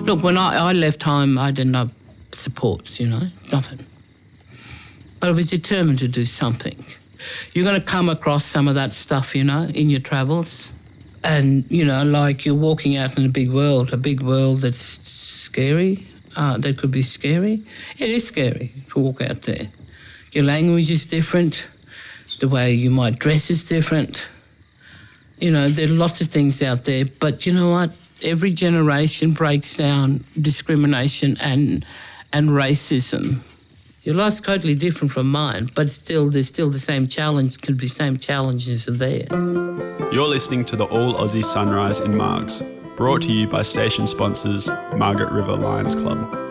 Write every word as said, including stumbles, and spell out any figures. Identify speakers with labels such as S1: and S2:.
S1: Look, when I, I left home, I didn't have support, you know, nothing. But I was determined to do something. You're going to come across some of that stuff, you know, in your travels. And, you know, like you're walking out in a big world, a big world that's scary, uh, that could be scary. It is scary to walk out there. Your language is different. The way you might dress is different. You know, there are lots of things out there. But you know what? Every generation breaks down discrimination and and racism. Your life's totally different from mine, but still, there's still the same challenge, could be same challenges are there.
S2: You're listening to the All Aussie Sunrise in Margs, brought to you by station sponsors Margaret River Lions Club.